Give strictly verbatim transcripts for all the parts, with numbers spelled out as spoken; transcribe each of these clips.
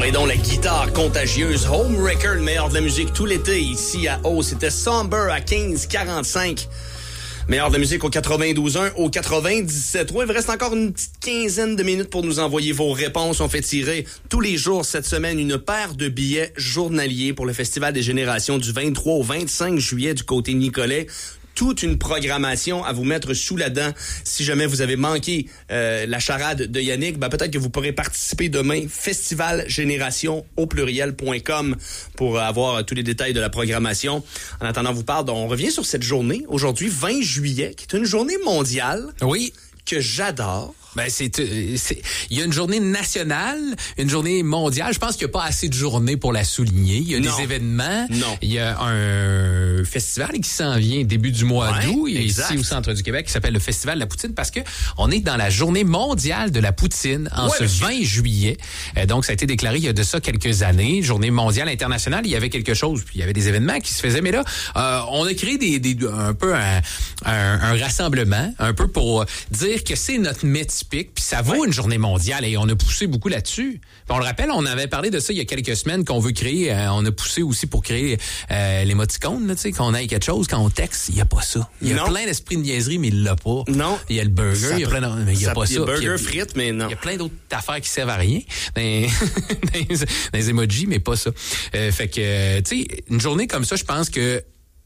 Et donc la guitare contagieuse, Homewrecker, le meilleur de la musique tout l'été ici à Haut. C'était Somber à quinze quarante-cinq. Meilleur de la musique au quatre-vingt-douze un, au quatre-vingt-dix-sept trois. Il vous reste encore une petite quinzaine de minutes pour nous envoyer vos réponses. On fait tirer tous les jours cette semaine une paire de billets journaliers pour le Festival des Générations du vingt-trois au vingt-cinq juillet du côté Nicolet. Toute une programmation à vous mettre sous la dent. Si jamais vous avez manqué euh, la charade de Yannick, ben peut-être que vous pourrez participer demain. festival génération au pluriel point com pour avoir tous les détails de la programmation. En attendant, on vous parle, on revient sur cette journée, aujourd'hui, vingt juillet, qui est une journée mondiale. Oui. Que j'adore. Ben c'est, c'est, il y a une journée nationale, une journée mondiale. Je pense qu'il n'y a pas assez de journées pour la souligner. Il y a non. des événements. Non. Il y a un festival qui s'en vient début du mois ouais, d'août, exact. ici au centre du Québec, qui s'appelle le Festival de la Poutine, parce que on est dans la journée mondiale de la poutine en ouais, ce monsieur. vingt juillet. Euh, donc ça a été déclaré il y a de ça quelques années, journée mondiale internationale. Il y avait quelque chose, puis il y avait des événements qui se faisaient, mais là, euh, on a créé des, des un peu un, un, un rassemblement, un peu pour dire que c'est notre mets typique, puis ça vaut ouais. une journée mondiale et on a poussé beaucoup là-dessus. Puis on le rappelle, on avait parlé de ça il y a quelques semaines qu'on veut créer, euh, on a poussé aussi pour créer euh, l'émoticône, tu sais, qu'on ait quelque chose, quand on texte, il n'y a pas ça. Il y a non. plein d'esprit de niaiserie, mais il l'a pas. Non. Il y a le burger, ça, il y a plein de, mais il n'y a ça, pas ça. Il y a burger, y a, frites, mais non. Il y a plein d'autres affaires qui servent à rien dans les, dans les, dans les emojis, mais pas ça. Euh, fait que, tu sais, une journée comme ça, je pense que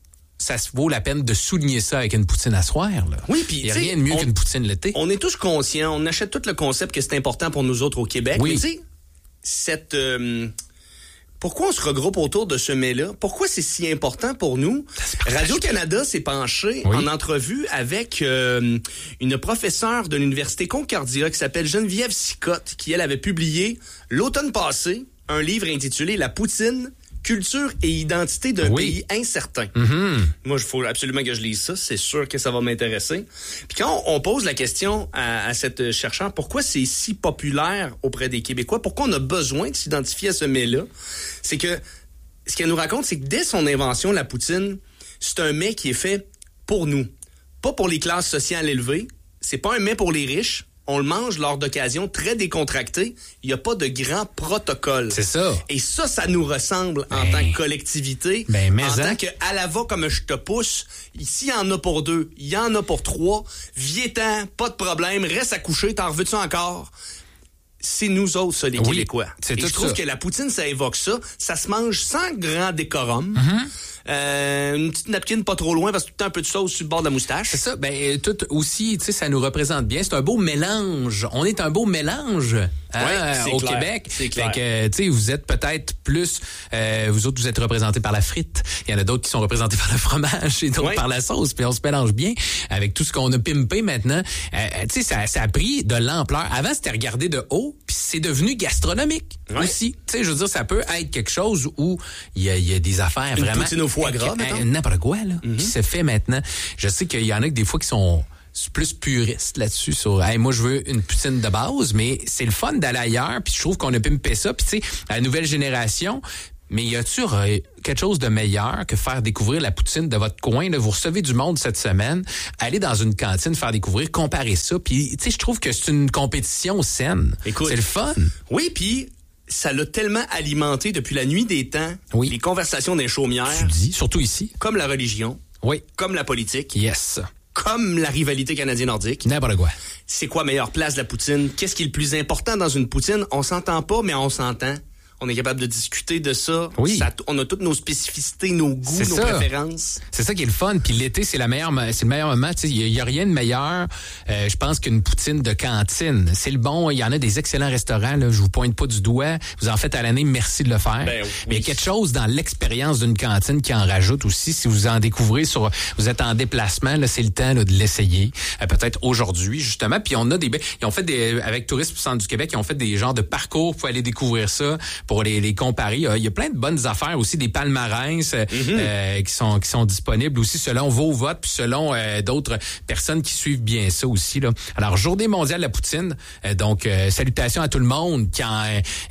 ça se vaut la peine de souligner ça avec une poutine à soir. Là. Oui, puis il n'y a rien de mieux on, qu'une poutine l'été. On est tous conscients, on achète tout le concept que c'est important pour nous autres au Québec. Oui. Mais tu sais, cette... Euh, pourquoi on se regroupe autour de ce mets-là? Pourquoi c'est si important pour nous? Radio-Canada s'est penché oui. en entrevue avec euh, une professeure de l'Université Concordia qui s'appelle Geneviève Sicotte, qui, elle, avait publié l'automne passé un livre intitulé « La poutine ». Culture et identité d'un oui. pays incertain. Mm-hmm. Moi, il faut absolument que je lise ça. C'est sûr que ça va m'intéresser. Puis quand on pose la question à, à cette chercheure, pourquoi c'est si populaire auprès des Québécois, pourquoi on a besoin de s'identifier à ce mets-là, c'est que ce qu'elle nous raconte, c'est que dès son invention, la poutine, c'est un mets qui est fait pour nous. Pas pour les classes sociales élevées. C'est pas un mets pour les riches. On le mange lors d'occasions très décontractées. Il n'y a pas de grand protocole. C'est ça. Et ça, ça nous ressemble ben, en tant que collectivité. Ben, mais en hein? tant que à la va comme je te pousse. Ici, il y en a pour deux. Il y en a pour trois. Viens-t'en, pas de problème. Reste à coucher. T'en veux-tu encore? C'est nous autres, ça, les oui, Québécois. C'est Et tout je trouve ça. que la poutine, ça évoque ça. Ça se mange sans grand décorum. Mm-hmm. Euh, une petite napkin pas trop loin parce que tout le temps un peu de sauce sur le bord de la moustache. C'est ça. Ben, tout aussi, tu sais, ça nous représente bien. C'est un beau mélange. On est un beau mélange. Hein, ouais, c'est au clair. Québec. C'est clair. Fait que, tu sais, vous êtes peut-être plus, euh, vous autres, vous êtes représentés par la frite. Il y en a d'autres qui sont représentés par le fromage et d'autres ouais. par la sauce. Puis on se mélange bien avec tout ce qu'on a pimpé maintenant. Euh, tu sais, ça, ça a pris de l'ampleur. Avant, c'était regardé de haut, puis c'est devenu gastronomique ouais. aussi. Tu sais, je veux dire, ça peut être quelque chose où il y a, y a des affaires Une vraiment... poutine au foie gras, euh, n'importe quoi, là, mm-hmm. qui se fait maintenant. Je sais qu'il y en a que des fois qui sont plus puristes là-dessus sur hey, moi je veux une poutine de base, mais c'est le fun d'aller ailleurs, puis je trouve qu'on a pimpé ça, puis tu sais, à la nouvelle génération, mais y a-tu euh, quelque chose de meilleur que faire découvrir la poutine de votre coin, là, vous recevez du monde cette semaine, aller dans une cantine, faire découvrir, comparer ça, puis tu sais, je trouve que c'est une compétition saine. Écoute, c'est le fun. Oui, puis ça l'a tellement alimenté depuis la nuit des temps, oui. les conversations des chaumières. Tu dis, surtout ici. Comme la religion. Oui. Comme la politique. Yes. Comme la rivalité canadien-nordique. N'importe quoi. C'est quoi meilleure place de la poutine? Qu'est-ce qui est le plus important dans une poutine? On s'entend pas, mais on s'entend. On est capable de discuter de ça. Oui. Ça, on a toutes nos spécificités, nos goûts, c'est nos ça. préférences. C'est ça qui est le fun. Puis l'été, c'est la meilleure, c'est le meilleur moment. Il y, y a rien de meilleur, euh, je pense, qu'une poutine de cantine. C'est le bon. Il y en a des excellents restaurants. Là, je vous pointe pas du doigt. Vous en faites à l'année. Merci de le faire. Ben, oui. Mais il y a quelque chose dans l'expérience d'une cantine qui en rajoute aussi. Si vous en découvrez sur, vous êtes en déplacement, là, c'est le temps là, de l'essayer. Euh, peut-être aujourd'hui justement. Puis on a des, ils ont fait des, avec Tourisme Centre du Québec, ils ont fait des genres de parcours pour aller découvrir ça, pour les, les comparer. Il y a plein de bonnes affaires aussi, des palmarès euh, mm-hmm. euh, qui sont qui sont disponibles aussi selon vos votes puis selon euh, d'autres personnes qui suivent bien ça aussi là. Alors Journée mondiale de la poutine, euh, donc euh, salutations à tout le monde qui en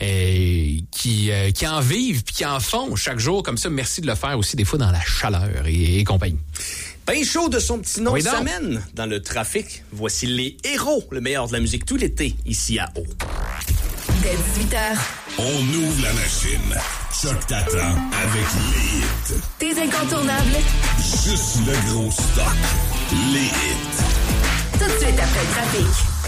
euh, qui euh, qui en vivent puis qui en font chaque jour comme ça. Merci de le faire aussi des fois dans la chaleur et, et compagnie. Ben chaud de son petit nom oui s'amène dans le trafic. Voici les héros, le meilleur de la musique tout l'été ici à Haut. Dès dix-huit heures. On ouvre la machine. Choc t'attend avec les hits. Tes incontournables. Juste le gros stock. Les hits. Tout de suite après le trafic.